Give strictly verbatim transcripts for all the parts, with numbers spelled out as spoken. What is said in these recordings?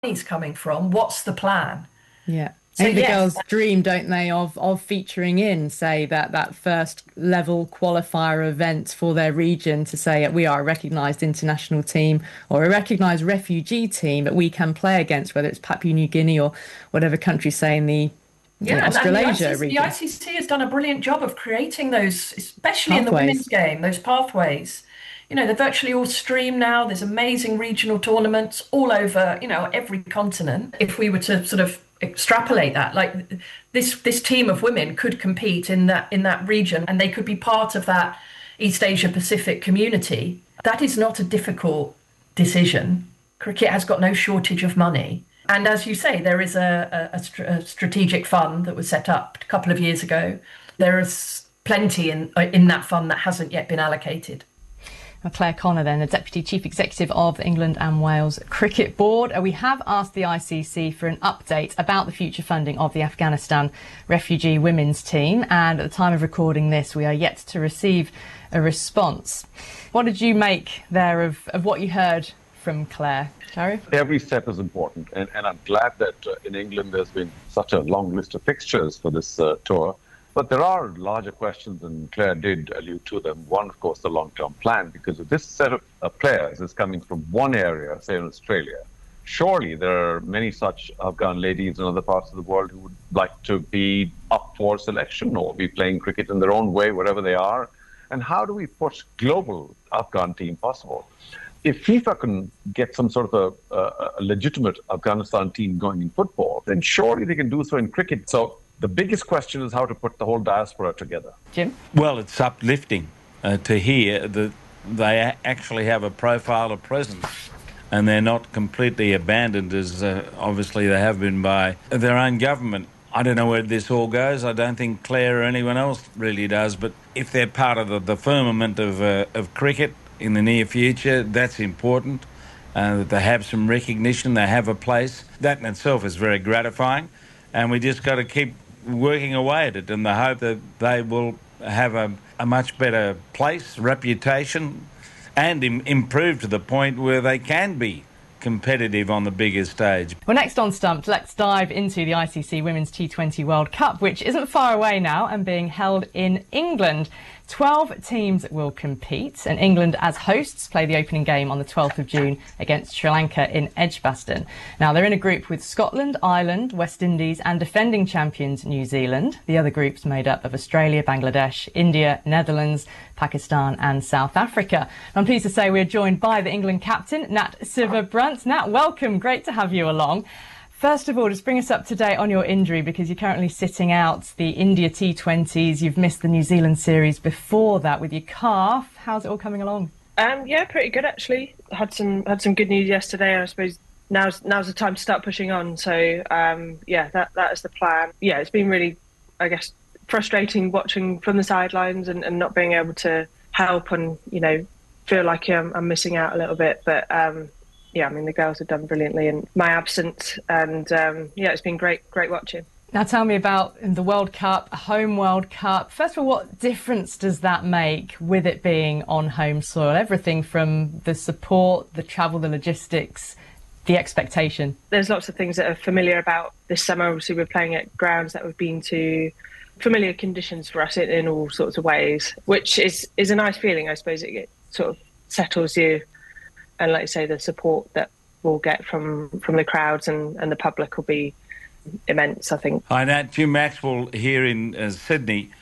money's coming from, what's the plan? Yeah. I So think the yes, girls dream, don't they, of of featuring in, say, that that first level qualifier event for their region to say we are a recognised international team or a recognised refugee team that we can play against, whether it's Papua New Guinea or whatever country, say, in the, the yeah, and, and the Australasia I C C, the region. I C C has done a brilliant job of creating those, especially in the women's Pathways. game, those pathways. You know, they're virtually all streamed now. There's amazing regional tournaments all over, you know, every continent. If we were to sort of extrapolate that, like this this team of women could compete in that in that region, and they could be part of that East Asia Pacific community. That is not a difficult decision. Cricket has got no shortage of money. And as you say, there is a, a, a, str- a strategic fund that was set up a couple of years ago. There is plenty in in that fund that hasn't yet been allocated. Claire Connor, then, the Deputy Chief Executive of the England and Wales Cricket Board. We have asked the I C C for an update about the future funding of the Afghanistan refugee women's team, and at the time of recording this, we are yet to receive a response. What did you make there of, of what you heard from Claire? Shari? Every step is important, and, and I'm glad that uh, in England there's been such a long list of fixtures for this uh, tour. But there are larger questions, and Claire did allude to them. One, of course, the long-term plan, because if this set of uh, players is coming from one area, say in Australia, surely there are many such Afghan ladies in other parts of the world who would like to be up for selection or be playing cricket in their own way, wherever they are. And how do we push global Afghan team possible? If FIFA can get some sort of a, a, a legitimate Afghanistan team going in football, then surely they can do so in cricket. So the biggest question is how to put the whole diaspora together. Jim? Well, it's uplifting uh, to hear that they actually have a profile of presence and they're not completely abandoned as uh, obviously they have been by their own government. I don't know where this all goes. I don't think Claire or anyone else really does. But if they're part of the, the firmament of, uh, of cricket in the near future, that's important. Uh, that they have some recognition, they have a place. That in itself is very gratifying. And we just got to keep working away at it in the hope that they will have a, a much better place, reputation, and im- improve to the point where they can be competitive on the bigger stage. Well, next on Stumped, let's dive into the I C C Women's T twenty World Cup, which isn't far away now and being held in England. twelve teams will compete, and England as hosts play the opening game on the twelfth of June against Sri Lanka in Edgbaston. Now, they're in a group with Scotland, Ireland, West Indies and defending champions New Zealand. The other group's made up of Australia, Bangladesh, India, Netherlands, Pakistan and South Africa. I'm pleased to say we're joined by the England captain, Nat Sciver-Brunt. Nat, welcome. Great to have you along. First of all, just bring us up to date on your injury, because you're currently sitting out the India T twenties. You've missed the New Zealand series before that with your calf. How's it all coming along? Um, yeah, pretty good actually. Had some had some good news yesterday. I suppose now's now's the time to start pushing on. So um, yeah, that that is the plan. Yeah, it's been really, I guess, frustrating watching from the sidelines and, and not being able to help and you know feel like I'm, I'm missing out a little bit, but. Um, Yeah, I mean, the girls have done brilliantly in my absence, and um, yeah, it's been great, great watching. Now, tell me about the World Cup, a home World Cup. First of all, what difference does that make with it being on home soil? Everything from the support, the travel, the logistics, the expectation. There's lots of things that are familiar about this summer. Obviously, we're playing at grounds that we've been to, familiar conditions for us in, in all sorts of ways, which is, is a nice feeling, I suppose. It, it sort of settles you. And like I say, the support that we'll get from, from the crowds and, and the public will be immense, I think. Hi, Nat. Jim Maxwell here in uh, Sydney.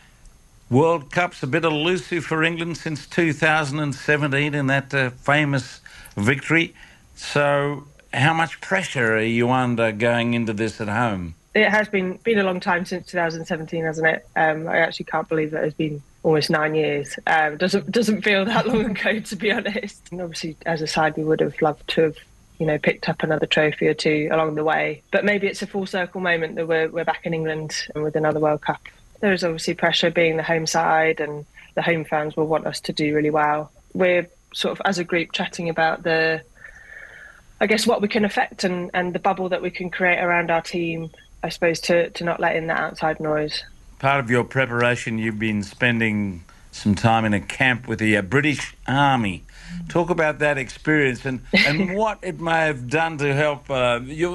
World Cup's a bit elusive for England since two thousand seventeen in that uh, famous victory. So how much pressure are you under going into this at home? It has been been a long time since two thousand seventeen, hasn't it? Um, I actually can't believe that it's been almost nine years. Um, doesn't doesn't feel that long ago, to be honest. And obviously, as a side, we would have loved to have, you know, picked up another trophy or two along the way. But maybe it's a full circle moment that we're we're back in England and with another World Cup. There is obviously pressure being the home side, and the home fans will want us to do really well. We're sort of, as a group, chatting about the, I guess, what we can affect and, and the bubble that we can create around our team, I suppose, to, to not let in that outside noise. Part of your preparation, you've been spending some time in a camp with the uh, British Army. Talk about that experience and, and what it may have done to help uh, you.